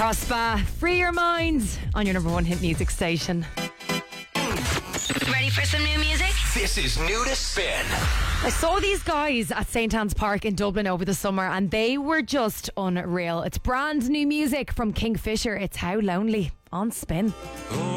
Prospa, free your mind on your number one hit music station. Ready for some new music? This is New to Spin. I saw these guys at St. Anne's Park in Dublin over the summer and they were just unreal. It's brand new music from Kingfisher. It's How Lonely on Spin.